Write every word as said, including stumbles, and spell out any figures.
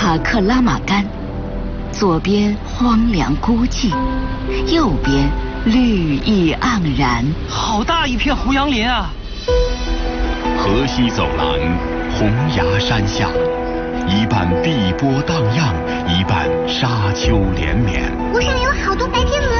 塔克拉玛干，左边荒凉孤寂，右边绿意盎然。 好大一片胡杨林啊！ 河西走廊，红崖山下，一半碧波荡漾，一半沙丘连绵。 湖上有好多白天鹅。